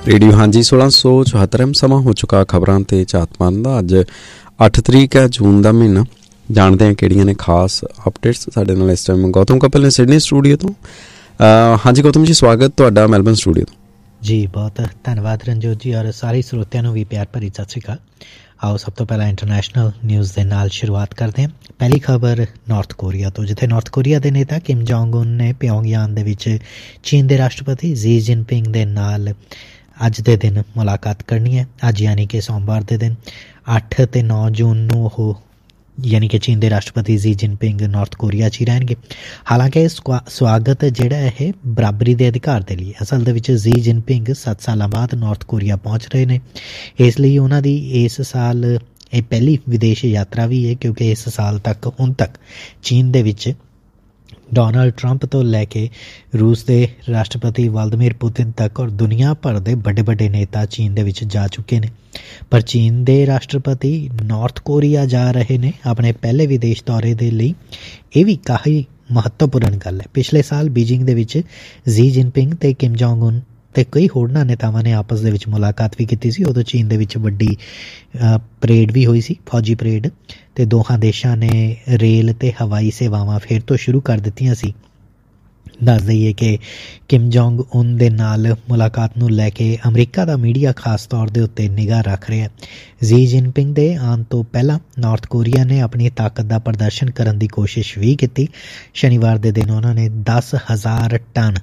Radio ਹਾਂਜੀ 1674 ਸਮਾਂ ਹੋ ਚੁੱਕਾ ਖਬਰਾਂ ਤੇ ਝਾਤਮਾਨ ਦਾ। ਅੱਜ 8 ਤਰੀਕ ਹੈ ਜੂਨ ਦਾ ਮਹੀਨਾ। ਜਾਣਦੇ ਹਾਂ ਕਿਹੜੀਆਂ ਨੇ ਖਾਸ ਅਪਡੇਟਸ। ਸਾਡੇ ਨਾਲ ਇਸ ਟਾਈਮ ਗੌਤਮ ਕਪਲ ਨੇ ਸਿਡਨੀ ਸਟੂਡੀਓ ਤੋਂ। ਹਾਂਜੀ ਗੌਤਮ ਜੀ, ਸਵਾਗਤ ਤੁਹਾਡਾ ਮੈਲਬਨ ਸਟੂਡੀਓ ਤੋਂ। ਜੀ ਬਹੁਤ ਧੰਨਵਾਦ ਰਣਜੋਤ ਜੀ, ਔਰ ਸਾਰੇ ਸਰੋਤਿਆਂ ਨੂੰ ਵੀ ਪਿਆਰ ਭਰੀ ਸਤਿ ਸ਼੍ਰੀ ਅਕਾਲ। ਆਓ ਸਭ ਤੋਂ ਪਹਿਲਾਂ ਇੰਟਰਨੈਸ਼ਨਲ ਨਿਊਜ਼ ਦੇ ਨਾਲ ਸ਼ੁਰੂਆਤ ਕਰਦੇ ਹਾਂ। ਪਹਿਲੀ ਖਬਰ ਨਾਰਥ ਕੋਰੀਆ ਤੋਂ, ਜਿੱਥੇ ਨਾਰਥ ਕੋਰੀਆ ਦੇ ਨੇਤਾ ਕਿਮ ਜੋਂਗ ਉਨ ਨੇ ਪਿਓਂਗਯਾਂਗ ਦੇ ਵਿੱਚ ਚੀਨ ਦੇ ਰਾਸ਼ਟਰਪਤੀ ਜ਼ੀ ਜਿਨਪਿੰਗ ਦੇ ਨਾਲ ਅੱਜ ਦੇ ਦਿਨ ਮੁਲਾਕਾਤ ਕਰਨੀ ਹੈ। ਅੱਜ ਯਾਨੀ ਕਿ ਸੋਮਵਾਰ ਦੇ ਦਿਨ 8 ਤੇ 9 ਜੂਨ ਨੂੰ ਉਹ ਯਾਨੀ ਕਿ ਚੀਨ ਦੇ ਰਾਸ਼ਟਰਪਤੀ ਜ਼ੀ ਜਿਨਪਿੰਗ ਨਾਰਥ ਕੋਰੀਆ 'ਚ ਹੀ ਰਹਿਣਗੇ। ਹਾਲਾਂਕਿ ਸਵਾਗਤ ਜਿਹੜਾ ਇਹ ਬਰਾਬਰੀ ਦੇ ਅਧਿਕਾਰ ਦੇ ਲਈ, ਅਸਲ ਦੇ ਵਿੱਚ ਜ਼ੀ ਜਿਨਪਿੰਗ 7 ਸਾਲਾਂ ਬਾਅਦ ਨਾਰਥ ਕੋਰੀਆ ਪਹੁੰਚ ਰਹੇ ਨੇ। ਇਸ ਲਈ ਉਹਨਾਂ ਦੀ ਇਸ ਸਾਲ ਇਹ ਪਹਿਲੀ ਵਿਦੇਸ਼ ਯਾਤਰਾ ਵੀ ਹੈ, ਕਿਉਂਕਿ ਇਸ ਸਾਲ ਤੱਕ ਹੁਣ ਤੱਕ ਚੀਨ ਦੇ ਵਿੱਚ ਡੋਨਾਲਡ ਟਰੰਪ ਤੋਂ ਲੈ ਕੇ ਰੂਸ ਦੇ ਰਾਸ਼ਟਰਪਤੀ ਵਲਾਦੀਮੀਰ ਪੁਤਿਨ ਤੱਕ ਔਰ ਦੁਨੀਆ ਭਰ ਦੇ ਵੱਡੇ ਵੱਡੇ ਨੇਤਾ ਚੀਨ ਦੇ ਵਿੱਚ ਜਾ ਚੁੱਕੇ ਨੇ। ਪਰ ਚੀਨ ਦੇ ਰਾਸ਼ਟਰਪਤੀ ਨਾਰਥ ਕੋਰੀਆ ਜਾ ਰਹੇ ਨੇ ਆਪਣੇ ਪਹਿਲੇ ਵਿਦੇਸ਼ ਦੌਰੇ ਦੇ ਲਈ। ਇਹ ਵੀ ਕਾਫੀ ਮਹੱਤਵਪੂਰਨ ਗੱਲ ਹੈ। ਪਿਛਲੇ ਸਾਲ ਬੀਜਿੰਗ ਦੇ ਵਿੱਚ ਜ਼ੀ ਜਿਨਪਿੰਗ ਤੇ ਕਿਮ ਜੋਂਗ ਉਨ ਤੇ ਕਈ ਹੋਰਨਾਂ ਨੇਤਾਵਾਂ ਨੇ ਆਪਸ ਦੇ ਵਿੱਚ ਮੁਲਾਕਾਤ ਵੀ ਕੀਤੀ ਸੀ। ਉਦੋਂ ਚੀਨ ਦੇ ਵਿੱਚ ਵੱਡੀ ਪਰੇਡ ਵੀ ਹੋਈ ਸੀ, ਫੌਜੀ ਪਰੇਡ, ਤੇ ਦੋਹਾਂ ਦੇਸ਼ਾਂ ਨੇ ਰੇਲ ਤੇ ਹਵਾਈ ਸੇਵਾਵਾਂ ਫਿਰ ਤੋਂ ਸ਼ੁਰੂ ਕਰ ਦਿੱਤੀਆਂ ਸੀ। ਦੱਸ ਦਈਏ ਕਿ ਕਿਮ ਜੋਂਗ ਉਨ ਦੇ ਨਾਲ ਮੁਲਾਕਾਤ ਨੂੰ ਲੈ ਕੇ ਅਮਰੀਕਾ ਦਾ ਮੀਡੀਆ ਖਾਸ ਤੌਰ ਦੇ ਉੱਤੇ ਨਿਗਾਹ ਰੱਖ ਰਿਹਾ। ਜ਼ੀ ਜਿਨਪਿੰਗ ਦੇ ਆਉਣ ਤੋਂ ਪਹਿਲਾਂ ਨਾਰਥ ਕੋਰੀਆ ਨੇ ਆਪਣੀ ਤਾਕਤ ਦਾ ਪ੍ਰਦਰਸ਼ਨ ਕਰਨ ਦੀ ਕੋਸ਼ਿਸ਼ ਵੀ ਕੀਤੀ। ਸ਼ਨੀਵਾਰ ਦੇ ਦਿਨ ਉਹਨਾਂ ਨੇ 10,000 ਟਨ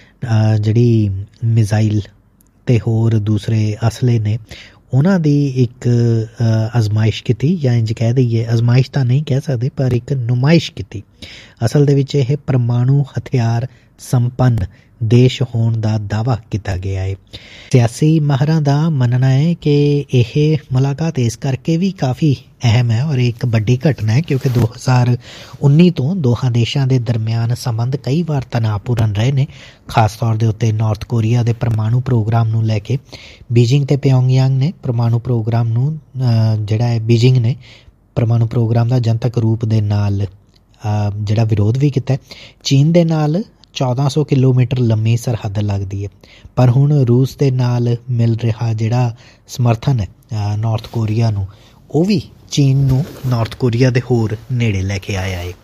ਜਿਹੜੀ ਮਿਜ਼ਾਈਲ ਤੇ ਹੋਰ ਦੂਸਰੇ ਅਸਲੇ ਨੇ ਉਹਨਾਂ ਦੀ ਇੱਕ ਅਜ਼ਮਾਇਸ਼ ਕੀਤੀ, ਜਾਂ ਇੰਝ ਕਹਿ ਦਈਏ ਅਜ਼ਮਾਇਸ਼ ਤਾਂ ਨਹੀਂ ਕਹਿ ਸਕਦੇ, ਪਰ ਇੱਕ ਨੁਮਾਇਸ਼ ਕੀਤੀ। ਅਸਲ ਦੇ ਵਿੱਚ ਇਹ ਪਰਮਾਣੂ ਹਥਿਆਰ ਸੰਪੰਨ ਦੇਸ਼ ਹੋਣ ਦਾ ਦਾਅਵਾ ਕੀਤਾ ਗਿਆ ਹੈ। ਸਿਆਸੀ ਮਾਹਰਾਂ ਦਾ ਮੰਨਣਾ ਹੈ ਕਿ ਇਹ ਮੁਲਾਕਾਤ ਇਸ ਕਰਕੇ ਵੀ ਕਾਫੀ ਅਹਿਮ ਹੈ ਔਰ ਇੱਕ ਵੱਡੀ ਘਟਨਾ ਹੈ, ਕਿਉਂਕਿ 2019 ਤੋਂ ਦੋਹਾਂ ਦੇਸ਼ਾਂ ਦੇ ਦਰਮਿਆਨ ਸੰਬੰਧ ਕਈ ਵਾਰ ਤਣਾਅਪੂਰਨ ਰਹੇ ਨੇ। ਖਾਸ ਤੌਰ ਦੇ ਉੱਤੇ ਨਾਰਥ ਕੋਰੀਆ ਦੇ ਪਰਮਾਣੂ ਪ੍ਰੋਗਰਾਮ ਨੂੰ ਲੈ ਕੇ ਬੀਜਿੰਗ ਤੇ ਪਿਓਂਗਯਾਂਗ ਨੇ ਪਰਮਾਣੂ ਪ੍ਰੋਗਰਾਮ ਨੂੰ ਜਿਹੜਾ ਹੈ ਬੀਜਿੰਗ ਨੇ ਪਰਮਾਣੂ ਪ੍ਰੋਗਰਾਮ ਦਾ ਜਨਤਕ ਰੂਪ ਦੇ ਨਾਲ ਜਿਹੜਾ ਵਿਰੋਧ ਵੀ ਕੀਤਾ। ਚੀਨ ਦੇ ਨਾਲ 1400 ਕਿਲੋਮੀਟਰ ਲੰਮੀ ਸਰਹੱਦ ਲੱਗਦੀ ਹੈ, ਪਰ ਹੁਣ ਰੂਸ ਦੇ ਨਾਲ ਮਿਲ ਰਿਹਾ ਜਿਹੜਾ ਸਮਰਥਨ ਹੈ ਨਾਰਥ ਕੋਰੀਆ ਨੂੰ, ਉਹ ਵੀ ਚੀਨ ਨੂੰ ਨਾਰਥ ਕੋਰੀਆ ਦੇ ਹੋਰ ਨੇੜੇ ਲੈ ਕੇ ਆਇਆ ਹੈ।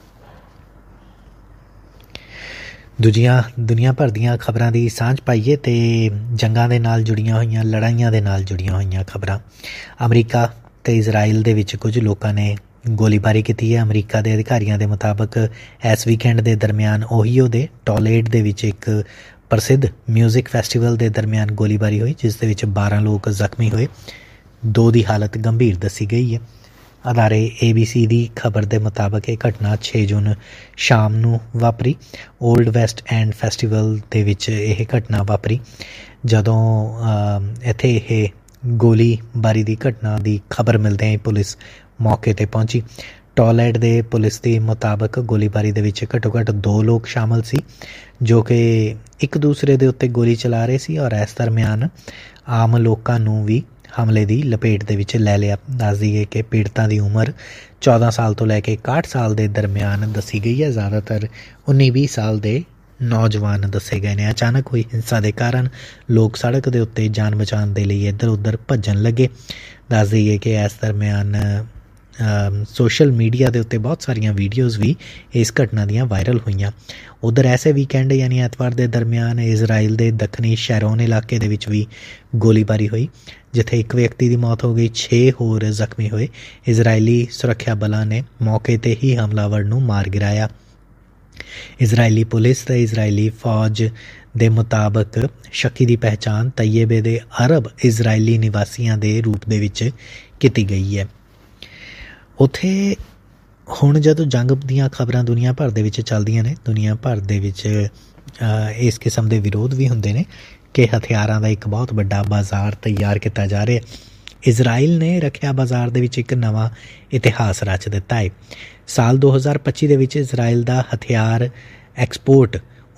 ਦੂਜੀਆਂ ਦੁਨੀਆ ਭਰ ਦੀਆਂ ਖਬਰਾਂ ਦੀ ਸਾਂਝ ਪਾਈਏ ਤੇ ਜੰਗਾਂ ਦੇ ਨਾਲ ਜੁੜੀਆਂ ਹੋਈਆਂ, ਲੜਾਈਆਂ ਦੇ ਨਾਲ ਜੁੜੀਆਂ ਹੋਈਆਂ ਖਬਰਾਂ। ਅਮਰੀਕਾ ਤੇ ਇਜ਼ਰਾਈਲ ਦੇ ਵਿੱਚ ਕੁਝ ਲੋਕਾਂ ਨੇ ਗੋਲੀਬਾਰੀ ਕੀਤੀ ਹੈ। ਅਮਰੀਕਾ ਦੇ ਅਧਿਕਾਰੀਆਂ ਦੇ ਮੁਤਾਬਕ ਇਸ ਵੀਕਐਂਡ ਦੇ ਦਰਮਿਆਨ ਓਹੀਓ ਦੇ ਟੋਲੇਡ ਦੇ ਵਿੱਚ ਇੱਕ ਪ੍ਰਸਿੱਧ ਮਿਊਜ਼ਿਕ ਫੈਸਟੀਵਲ ਦੇ ਦਰਮਿਆਨ ਗੋਲੀਬਾਰੀ ਹੋਈ, ਜਿਸ ਦੇ ਵਿੱਚ 12 ਲੋਕ ਜ਼ਖਮੀ ਹੋਏ। 2 ਦੀ ਹਾਲਤ ਗੰਭੀਰ ਦੱਸੀ ਗਈ ਹੈ। ਅਦਾਰੇ ABC ਦੀ ਖਬਰ ਦੇ ਮੁਤਾਬਕ ਇਹ ਘਟਨਾ 6 ਜੂਨ ਸ਼ਾਮ ਨੂੰ ਵਾਪਰੀ। ਓਲਡ ਵੈਸਟ ਐਂਡ ਫੈਸਟੀਵਲ ਦੇ ਵਿੱਚ ਇਹ ਘਟਨਾ ਵਾਪਰੀ, ਜਦੋਂ ਇੱਥੇ ਇਹ ਗੋਲੀਬਾਰੀ ਦੀ ਘਟਨਾ ਦੀ ਖਬਰ ਮਿਲਦਿਆਂ ਹੀ ਪੁਲਿਸ ਮੌਕੇ 'ਤੇ ਪਹੁੰਚੀ। ਟੋਲੈਡ ਦੇ ਪੁਲਿਸ ਦੇ ਮੁਤਾਬਕ ਗੋਲੀਬਾਰੀ ਦੇ ਵਿੱਚ ਘੱਟੋ ਘੱਟ 2 ਲੋਕ ਸ਼ਾਮਲ ਸੀ, ਜੋ ਕਿ ਇੱਕ ਦੂਸਰੇ ਦੇ ਉੱਤੇ ਗੋਲੀ ਚਲਾ ਰਹੇ ਸੀ ਔਰ ਇਸ ਦਰਮਿਆਨ ਆਮ ਲੋਕਾਂ ਨੂੰ ਵੀ ਹਮਲੇ ਦੀ ਲਪੇਟ ਦੇ ਵਿੱਚ ਲੈ ਲਿਆ। ਦੱਸ ਦਈਏ ਕਿ ਪੀੜਤਾਂ ਦੀ ਉਮਰ 14 ਸਾਲ ਤੋਂ ਲੈ ਕੇ 61 ਸਾਲ ਦੇ ਦਰਮਿਆਨ ਦੱਸੀ ਗਈ ਹੈ। ਜ਼ਿਆਦਾਤਰ 19-20 ਸਾਲ ਦੇ ਨੌਜਵਾਨ ਦੱਸੇ ਗਏ ਨੇ। ਅਚਾਨਕ ਹੋਈ ਹਿੰਸਾ ਦੇ ਕਾਰਨ ਲੋਕ ਸੜਕ ਦੇ ਉੱਤੇ ਜਾਨ ਬਚਾਉਣ ਦੇ ਲਈ ਇੱਧਰ ਉੱਧਰ ਭੱਜਣ ਲੱਗੇ। ਦੱਸ ਦਈਏ ਕਿ ਇਸ ਦਰਮਿਆਨ ਸੋਸ਼ਲ ਮੀਡੀਆ ਦੇ ਉੱਤੇ ਬਹੁਤ ਸਾਰੀਆਂ ਵੀਡੀਓਜ਼ ਵੀ ਇਸ ਘਟਨਾ ਦੀਆਂ ਵਾਇਰਲ ਹੋਈਆਂ। ਉੱਧਰ ਐਸੇ ਵੀਕਐਂਡ ਯਾਨੀ ਐਤਵਾਰ ਦੇ ਦਰਮਿਆਨ ਇਜ਼ਰਾਈਲ ਦੇ ਦੱਖਣੀ ਸ਼ੈਰੋਨ ਇਲਾਕੇ ਦੇ ਵਿੱਚ ਵੀ ਗੋਲੀਬਾਰੀ ਹੋਈ, ਜਿੱਥੇ ਇੱਕ ਵਿਅਕਤੀ ਦੀ ਮੌਤ ਹੋ ਗਈ, 6 ਹੋਰ ਜ਼ਖਮੀ ਹੋਏ। ਇਜ਼ਰਾਈਲੀ ਸੁਰੱਖਿਆ ਬਲਾਂ ਨੇ ਮੌਕੇ 'ਤੇ ਹੀ ਹਮਲਾਵਰ ਨੂੰ ਮਾਰ ਗਿਰਾਇਆ। ਇਜ਼ਰਾਈਲੀ ਪੁਲਿਸ ਤੇ ਇਜ਼ਰਾਈਲੀ ਫੌਜ ਦੇ ਮੁਤਾਬਕ ਸ਼ੱਕੀ ਦੀ ਪਹਿਚਾਣ ਤਈਅਬੇ ਦੇ ਅਰਬ ਇਜ਼ਰਾਈਲੀ ਨਿਵਾਸੀਆਂ ਦੇ ਰੂਪ ਦੇ ਵਿੱਚ ਕੀਤੀ ਗਈ ਹੈ। ਉੱਥੇ ਹੁਣ ਜਦੋਂ ਜੰਗ ਦੀਆਂ ਖਬਰਾਂ ਦੁਨੀਆ ਭਰ ਦੇ ਵਿੱਚ ਚੱਲਦੀਆਂ ਨੇ, ਦੁਨੀਆ ਭਰ ਦੇ ਵਿੱਚ ਇਸ ਕਿਸਮ ਦੇ ਵਿਰੋਧ ਵੀ ਹੁੰਦੇ ਨੇ ਕਿ ਹਥਿਆਰਾਂ ਦਾ ਇੱਕ ਬਹੁਤ ਵੱਡਾ ਬਾਜ਼ਾਰ ਤਿਆਰ ਕੀਤਾ ਜਾ ਰਿਹਾ। ਇਜ਼ਰਾਈਲ ਨੇ ਰੱਖਿਆ ਬਾਜ਼ਾਰ ਦੇ ਵਿੱਚ ਇੱਕ ਨਵਾਂ ਇਤਿਹਾਸ ਰਚ ਦਿੱਤਾ ਹੈ। ਸਾਲ 2025 ਦੇ ਵਿੱਚ ਇਜ਼ਰਾਈਲ ਦਾ ਹਥਿਆਰ ਐਕਸਪੋਰਟ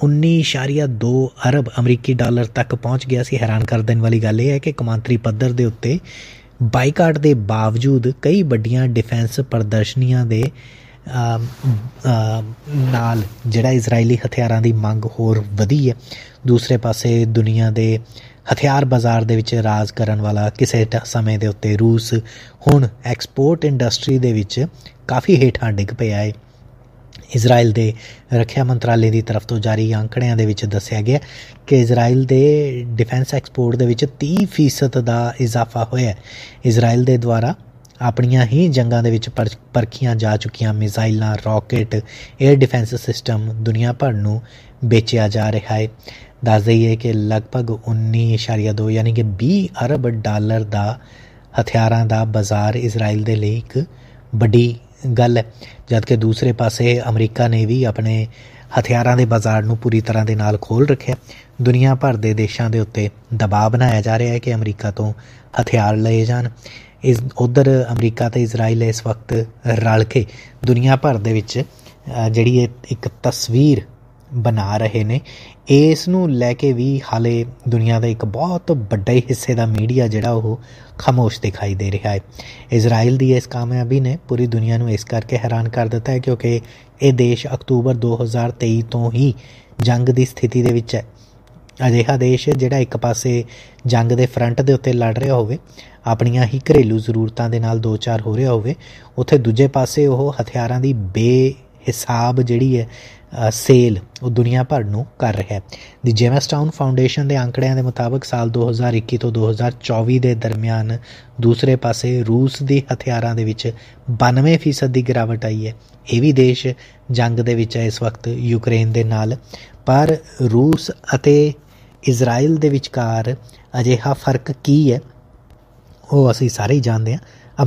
19.2 ਅਰਬ ਅਮਰੀਕੀ ਡਾਲਰ ਤੱਕ ਪਹੁੰਚ ਗਿਆ ਸੀ। ਹੈਰਾਨ ਕਰ ਦੇਣ ਵਾਲੀ ਗੱਲ ਇਹ ਹੈ ਕਿ ਕੌਮਾਂਤਰੀ ਪੱਧਰ ਦੇ ਉੱਤੇ ਬਾਈਕਾਟ ਦੇ ਬਾਵਜੂਦ ਕਈ ਵੱਡੀਆਂ ਡਿਫੈਂਸ ਪ੍ਰਦਰਸ਼ਨੀਆਂ ਦੇ ਨਾਲ ਜਿਹੜਾ ਇਜ਼ਰਾਈਲੀ ਹਥਿਆਰਾਂ ਦੀ ਮੰਗ ਹੋਰ ਵਧੀ ਹੈ। ਦੂਸਰੇ ਪਾਸੇ ਦੁਨੀਆ ਦੇ ਹਥਿਆਰ ਬਾਜ਼ਾਰ ਦੇ ਵਿੱਚ ਰਾਜ ਕਰਨ ਵਾਲਾ ਕਿਸੇ ਸਮੇਂ ਦੇ ਉੱਤੇ ਰੂਸ ਹੁਣ ਐਕਸਪੋਰਟ ਇੰਡਸਟਰੀ ਦੇ ਵਿੱਚ ਕਾਫੀ ਹੇਠਾਂ ਡਿੱਗ ਪਿਆ ਹੈ। ਇਜ਼ਰਾਈਲ ਦੇ ਰੱਖਿਆ ਮੰਤਰਾਲੇ ਦੀ ਤਰਫ ਤੋਂ ਜਾਰੀ ਅੰਕੜਿਆਂ ਦੇ ਵਿੱਚ ਦੱਸਿਆ ਗਿਆ ਕਿ ਇਜ਼ਰਾਈਲ ਦੇ ਡਿਫੈਂਸ ਐਕਸਪੋਰਟ ਦੇ ਵਿੱਚ 30% ਦਾ ਇਜ਼ਾਫਾ ਹੋਇਆ। ਇਜ਼ਰਾਈਲ ਦੇ ਦੁਆਰਾ ਆਪਣੀਆਂ ਹੀ ਜੰਗਾਂ ਦੇ ਵਿੱਚ ਪਰਖੀਆਂ ਜਾ ਚੁੱਕੀਆਂ ਮਿਜ਼ਾਈਲਾਂ, ਰਾਕਟ, ਏਅਰ ਡਿਫੈਂਸ ਸਿਸਟਮ ਦੁਨੀਆ ਭਰ ਨੂੰ ਵੇਚਿਆ ਜਾ ਰਿਹਾ ਹੈ। ਦੱਸ ਦਈਏ ਕਿ ਲਗਭਗ 19.2 ਯਾਨੀ ਕਿ $20 ਅਰਬ ਦਾ ਹਥਿਆਰਾਂ ਦਾ ਬਾਜ਼ਾਰ ਇਜ਼ਰਾਈਲ ਦੇ ਲਈ ਇੱਕ ਵੱਡੀ ਗੱਲ ਹੈ। ਜਦਕਿ ਦੂਸਰੇ ਪਾਸੇ ਅਮਰੀਕਾ ਨੇ ਵੀ ਆਪਣੇ ਹਥਿਆਰਾਂ ਦੇ ਬਾਜ਼ਾਰ ਨੂੰ ਪੂਰੀ ਤਰ੍ਹਾਂ ਦੇ ਨਾਲ ਖੋਲ੍ਹ ਰੱਖਿਆ। ਦੁਨੀਆ ਭਰ ਦੇ ਦੇਸ਼ਾਂ ਦੇ ਉੱਤੇ ਦਬਾਅ ਬਣਾਇਆ ਜਾ ਰਿਹਾ ਹੈ ਕਿ ਅਮਰੀਕਾ ਤੋਂ ਹਥਿਆਰ ਲਏ ਜਾਣ। ਉੱਧਰ ਅਮਰੀਕਾ ਅਤੇ ਇਜ਼ਰਾਈਲ ਇਸ ਵਕਤ ਰਲ ਕੇ ਦੁਨੀਆ ਭਰ ਦੇ ਵਿੱਚ ਜਿਹੜੀ ਇੱਕ ਤਸਵੀਰ ਬਣਾ ਰਹੇ ਨੇ, ਇਸ ਨੂੰ ਲੈ ਕੇ ਵੀ ਹਾਲੇ ਦੁਨੀਆ ਦਾ ਇੱਕ ਬਹੁਤ ਵੱਡਾ ਹਿੱਸੇ ਦਾ ਮੀਡੀਆ ਜਿਹੜਾ ਉਹ ਖਾਮੋਸ਼ ਦਿਖਾਈ ਦੇ ਰਿਹਾ ਹੈ। ਇਜ਼ਰਾਈਲ ਦੀ ਇਸ ਕਾਮਯਾਬੀ ਨੇ ਪੂਰੀ ਦੁਨੀਆ ਨੂੰ ਇਸ ਕਰਕੇ ਹੈਰਾਨ ਕਰ ਦਿੱਤਾ ਹੈ ਕਿਉਂਕਿ ਇਹ ਦੇਸ਼ ਅਕਤੂਬਰ 2023 ਤੋਂ ਹੀ ਜੰਗ ਦੀ ਸਥਿਤੀ ਦੇ ਵਿੱਚ ਹੈ। ਅਜਿਹਾ ਦੇਸ਼ ਜਿਹੜਾ ਇੱਕ ਪਾਸੇ ਜੰਗ ਦੇ ਫਰੰਟ ਦੇ ਉੱਤੇ ਲੜ ਰਿਹਾ ਹੋਵੇ, ਆਪਣੀਆਂ ਹੀ ਘਰੇਲੂ ਜ਼ਰੂਰਤਾਂ ਦੇ ਨਾਲ ਦੋ ਚਾਰ ਹੋ ਰਿਹਾ ਹੋਵੇ, ਉੱਥੇ ਦੂਜੇ ਪਾਸੇ ਉਹ ਹਥਿਆਰਾਂ ਦੀ ਬੇਹਿਸਾਬ ਜਿਹੜੀ ਹੈ ਸੇਲ ਉਹ ਦੁਨੀਆ ਭਰ ਨੂੰ ਕਰ ਰਿਹਾ ਹੈ। ਦੀ ਜੇਮਸਟਾਊਨ ਫਾਊਂਡੇਸ਼ਨ ਦੇ ਅੰਕੜਿਆਂ ਦੇ ਮੁਤਾਬਕ ਸਾਲ 2021 ਤੋਂ 2024 ਦੇ ਦਰਮਿਆਨ ਦੂਸਰੇ ਪਾਸੇ ਰੂਸ ਦੀ ਹਥਿਆਰਾਂ ਦੇ ਵਿੱਚ 92% ਦੀ ਗਿਰਾਵਟ ਆਈ ਹੈ। ਇਹ ਵੀ ਦੇਸ਼ ਜੰਗ ਦੇ ਵਿੱਚ ਹੈ ਇਸ ਵਕਤ ਯੂਕਰੇਨ ਦੇ ਨਾਲ, ਪਰ ਰੂਸ ਅਤੇ ਇਜ਼ਰਾਈਲ ਦੇ ਵਿਚਕਾਰ ਅਜਿਹਾ ਫਰਕ ਕੀ ਹੈ ਉਹ ਅਸੀਂ ਸਾਰੇ ਹੀ ਜਾਣਦੇ ਹਾਂ।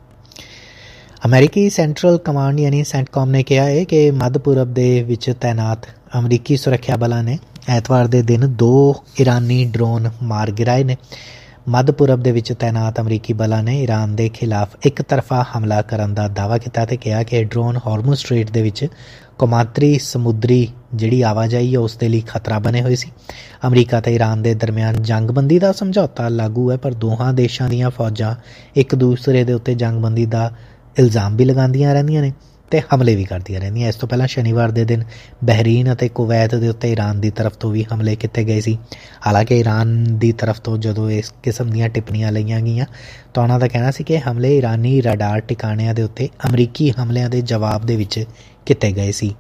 ਅਮਰੀਕੀ ਸੈਂਟਰਲ ਕਮਾਂਡ ਯਾਨੀ ਸੈਂਟਕੌਮ ਨੇ ਕਿਹਾ ਹੈ ਕਿ ਮੱਧ ਪੂਰਬ ਦੇ ਵਿੱਚ ਤੈਨਾਤ ਅਮਰੀਕੀ ਸੁਰੱਖਿਆ ਬਲਾਂ ਨੇ ਐਤਵਾਰ ਦੇ ਦਿਨ 2 ਇਰਾਨੀ ਡਰੋਨ ਮਾਰ ਗਿਰਾਏ ਨੇ। ਮੱਧ ਪੂਰਬ ਦੇ ਵਿੱਚ ਤੈਨਾਤ ਅਮਰੀਕੀ ਬਲਾਂ ਨੇ ਈਰਾਨ ਦੇ ਖਿਲਾਫ ਇੱਕ ਤਰਫਾ ਹਮਲਾ ਕਰਨ ਦਾ ਦਾਅਵਾ ਕੀਤਾ ਅਤੇ ਕਿਹਾ ਕਿ ਡਰੋਨ ਹਾਰਮੁਜ਼ ਸਟ੍ਰੇਟ ਦੇ ਵਿੱਚ ਕੌਮਾਂਤਰੀ ਸਮੁੰਦਰੀ ਜਿਹੜੀ ਆਵਾਜਾਈ ਹੈ ਉਸ ਦੇ ਲਈ ਖਤਰਾ ਬਣੇ ਹੋਏ ਸੀ। ਅਮਰੀਕਾ ਅਤੇ ਈਰਾਨ ਦੇ ਦਰਮਿਆਨ ਜੰਗਬੰਦੀ ਦਾ ਸਮਝੌਤਾ ਲਾਗੂ ਹੈ, ਪਰ ਦੋਹਾਂ ਦੇਸ਼ਾਂ ਦੀਆਂ ਫੌਜਾਂ ਇੱਕ ਦੂਸਰੇ ਦੇ ਉੱਤੇ ਜੰਗਬੰਦੀ ਦਾ ਇਲਜ਼ਾਮ ਵੀ ਲਗਾਉਂਦੀਆਂ ਰਹਿੰਦੀਆਂ ਨੇ ਅਤੇ ਹਮਲੇ ਵੀ ਕਰਦੀਆਂ ਰਹਿੰਦੀਆਂ। ਇਸ ਤੋਂ ਪਹਿਲਾਂ ਸ਼ਨੀਵਾਰ ਦੇ ਦਿਨ ਬਹਿਰੀਨ ਅਤੇ ਕੁਵੈਤ ਦੇ ਉੱਤੇ ਈਰਾਨ ਦੀ ਤਰਫ ਤੋਂ ਵੀ ਹਮਲੇ ਕੀਤੇ ਗਏ ਸੀ। ਹਾਲਾਂਕਿ ਈਰਾਨ ਦੀ ਤਰਫ ਤੋਂ ਜਦੋਂ ਇਸ ਕਿਸਮ ਦੀਆਂ ਟਿੱਪਣੀਆਂ ਲਈਆਂ ਗਈਆਂ ਤਾਂ ਉਹਨਾਂ ਦਾ ਕਹਿਣਾ ਸੀ ਕਿ ਹਮਲੇ ਈਰਾਨੀ ਰਡਾਰ ਟਿਕਾਣਿਆਂ ਦੇ ਉੱਤੇ ਅਮਰੀਕੀ ਹਮਲਿਆਂ ਦੇ ਜਵਾਬ ਦੇ ਵਿੱਚ ਕੀਤੇ ਗਏ ਸੀ।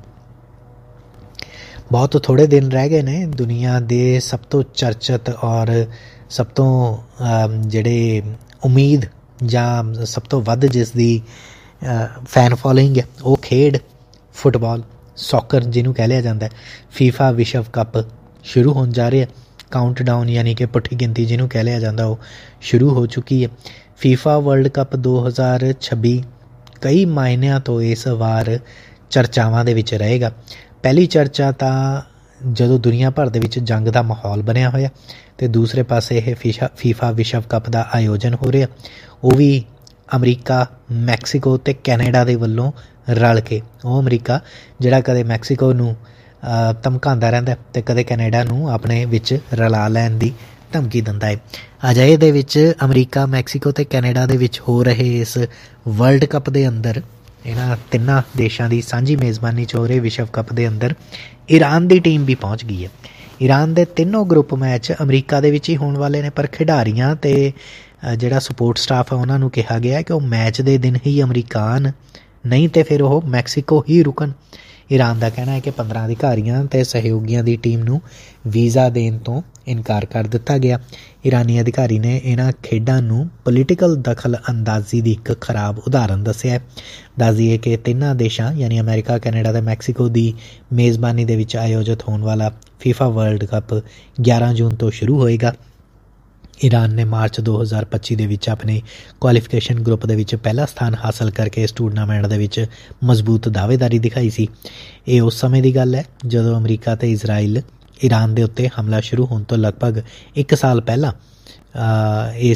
ਬਹੁਤ ਥੋੜ੍ਹੇ ਦਿਨ ਰਹਿ ਗਏ ਨੇ ਦੁਨੀਆ ਦੇ ਸਭ ਤੋਂ ਚਰਚਿਤ ਔਰ ਸਭ ਤੋਂ ਜਿਹੜੇ ਉਮੀਦ ਜਾਂ ਸਭ ਤੋਂ ਵੱਧ ਜਿਸ ਦੀ ਫੈਨ ਫੋਲੋਇੰਗ ਹੈ ਉਹ ਖੇਡ ਫੁੱਟਬਾਲ, ਸੌਕਰ ਜਿਹਨੂੰ ਕਹਿ ਲਿਆ ਜਾਂਦਾ ਹੈ। ਫੀਫਾ ਵਿਸ਼ਵ ਕੱਪ ਸ਼ੁਰੂ ਹੋਣ ਜਾ ਰਿਹਾ। ਕਾਊਂਟਡਾਊਨ ਯਾਨੀ ਕਿ ਪੁੱਠੀ ਗਿਣਤੀ ਜਿਹਨੂੰ ਕਹਿ ਲਿਆ ਜਾਂਦਾ ਉਹ ਸ਼ੁਰੂ ਹੋ ਚੁੱਕੀ ਹੈ। ਫੀਫਾ ਵਰਲਡ ਕੱਪ 2026 ਕਈ ਮਾਇਨਿਆਂ ਤੋਂ ਇਸ ਵਾਰ ਚਰਚਾਵਾਂ ਦੇ ਵਿੱਚ ਰਹੇਗਾ। ਪਹਿਲੀ ਚਰਚਾ ਤਾਂ ਜਦੋਂ ਦੁਨੀਆ ਭਰ ਦੇ ਵਿੱਚ ਜੰਗ ਦਾ ਮਾਹੌਲ ਬਣਿਆ ਹੋਇਆ ਅਤੇ ਦੂਸਰੇ ਪਾਸੇ ਇਹ ਫੀਫਾ ਵਿਸ਼ਵ ਕੱਪ ਦਾ ਆਯੋਜਨ ਹੋ ਰਿਹਾ, ਉਹ ਵੀ ਅਮਰੀਕਾ, ਮੈਕਸੀਕੋ ਅਤੇ ਕੈਨੇਡਾ ਦੇ ਵੱਲੋਂ ਰਲ ਕੇ। ਉਹ ਅਮਰੀਕਾ ਜਿਹੜਾ ਕਦੇ ਮੈਕਸੀਕੋ ਨੂੰ ਧਮਕਾਉਂਦਾ ਰਹਿੰਦਾ ਅਤੇ ਕਦੇ ਕੈਨੇਡਾ ਨੂੰ ਆਪਣੇ ਵਿੱਚ ਰਲਾ ਲੈਣ ਦੀ ਧਮਕੀ ਦਿੰਦਾ ਹੈ। ਅਜਿਹੇ ਦੇ ਵਿੱਚ ਅਮਰੀਕਾ, ਮੈਕਸੀਕੋ ਅਤੇ ਕੈਨੇਡਾ ਦੇ ਵਿੱਚ ਹੋ ਰਹੇ ਇਸ ਵਰਲਡ ਕੱਪ ਦੇ ਅੰਦਰ, ਇਹਨਾਂ ਤਿੰਨਾਂ ਦੇਸ਼ਾਂ ਦੀ ਸਾਂਝੀ ਮੇਜ਼ਬਾਨੀ 'ਚ ਹੋ ਰਹੇ ਵਿਸ਼ਵ ਕੱਪ ਦੇ ਅੰਦਰ ਈਰਾਨ ਦੀ ਟੀਮ ਵੀ ਪਹੁੰਚ ਗਈ ਹੈ। ਈਰਾਨ ਦੇ ਤਿੰਨੋਂ ਗਰੁੱਪ ਮੈਚ ਅਮਰੀਕਾ ਦੇ ਵਿੱਚ ਹੀ ਹੋਣ ਵਾਲੇ ਨੇ, ਪਰ ਖਿਡਾਰੀਆਂ ਅਤੇ ਜਿਹੜਾ ਸਪੋਰਟ ਸਟਾਫ ਹੈ ਉਹਨਾਂ ਨੂੰ ਕਿਹਾ ਗਿਆ ਕਿ ਉਹ ਮੈਚ ਦੇ ਦਿਨ ਹੀ ਅਮਰੀਕਾ ਆਉਣ, ਨਹੀਂ ਤਾਂ ਫਿਰ ਉਹ ਮੈਕਸੀਕੋ ਹੀ ਰੁਕਣ। ਈਰਾਨ ਦਾ ਕਹਿਣਾ ਹੈ ਕਿ 15 ਅਧਿਕਾਰੀਆਂ ਅਤੇ ਸਹਿਯੋਗੀਆਂ ਦੀ ਟੀਮ ਨੂੰ ਵੀਜ਼ਾ ਦੇਣ ਤੋਂ ਇਨਕਾਰ ਕਰ ਦਿੱਤਾ ਗਿਆ। ਈਰਾਨੀ ਅਧਿਕਾਰੀ ਨੇ ਇਹਨਾਂ ਖੇਡਾਂ ਨੂੰ ਪੋਲੀਟੀਕਲ ਦਖਲ ਅੰਦਾਜ਼ੀ ਦੀ ਇੱਕ ਖਰਾਬ ਉਦਾਹਰਨ ਦੱਸਿਆ। ਦੱਸ ਦਈਏ ਕਿ ਤਿੰਨਾਂ ਦੇਸ਼ਾਂ ਯਾਨੀ ਅਮਰੀਕਾ, ਕੈਨੇਡਾ ਅਤੇ ਮੈਕਸੀਕੋ ਦੀ ਮੇਜ਼ਬਾਨੀ ਦੇ ਵਿੱਚ ਆਯੋਜਿਤ ਹੋਣ ਵਾਲਾ ਫੀਫਾ ਵਰਲਡ ਕੱਪ 11 ਜੂਨ ਤੋਂ ਸ਼ੁਰੂ ਹੋਏਗਾ। ਈਰਾਨ ਨੇ ਮਾਰਚ 2025 ਦੇ ਵਿੱਚ ਆਪਣੇ ਕੁਆਲੀਫਿਕੇਸ਼ਨ ਗਰੁੱਪ ਦੇ ਵਿੱਚ ਪਹਿਲਾ ਸਥਾਨ ਹਾਸਲ ਕਰਕੇ ਇਸ ਟੂਰਨਾਮੈਂਟ ਦੇ ਵਿੱਚ ਮਜ਼ਬੂਤ ਦਾਅਵੇਦਾਰੀ ਦਿਖਾਈ ਸੀ। ਇਹ ਉਸ ਸਮੇਂ ਦੀ ਗੱਲ ਹੈ ਜਦੋਂ ਅਮਰੀਕਾ ਅਤੇ ਇਜ਼ਰਾਈਲ ਈਰਾਨ ਦੇ ਉੱਤੇ ਹਮਲਾ ਸ਼ੁਰੂ ਹੋਣ ਤੋਂ ਲਗਭਗ 1 ਸਾਲ ਪਹਿਲਾਂ ਇਸ